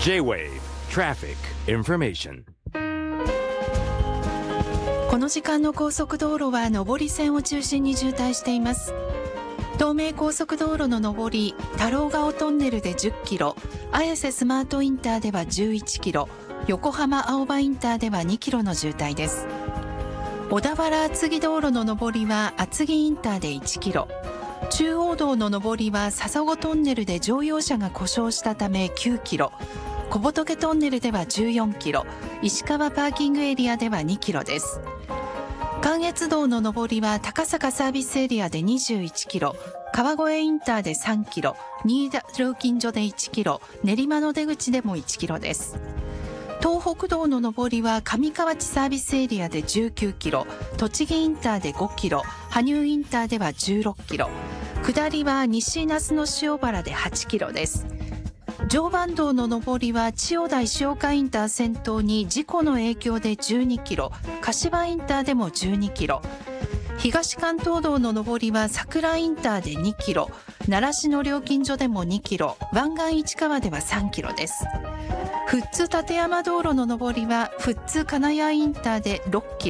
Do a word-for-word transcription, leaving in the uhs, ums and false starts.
J-Wave Traffic Information。 この時間の高速道路は上り線を中心に渋滞しています。東名高速道路の上り、太郎ヶ尾トンネルでじゅっキロ、綾瀬スマートインターではじゅういちキロ、横浜青葉インターではにキロの渋滞です。小田原厚木道路の上りは厚木インターでいちキロ、中央道の上りは笹子トンネルで乗用車が故障したためきゅうキロ、小仏トンネルではじゅうよんキロ、石川パーキングエリアではにキロです。関越道の上りは高坂サービスエリアでにじゅういちキロ、川越インターでさんキロ、新田料金所でいちキロ、練馬の出口でもいちキロです。東北道の上りは上河内サービスエリアでじゅうきゅうキロ、栃木インターでごキロ、羽生インターではじゅうろっキロ、下りは西那須野塩原ではちキロです。常磐道の上りは千代田石岡インター先頭に事故の影響でじゅうにキロ、柏インターでもじゅうにキロ、東関東道の上りは桜インターでにキロ、習志野料金所でもにキロ、湾岸市川ではさんキロです。富津立山道路の上りは富津金谷インターでろっキロ、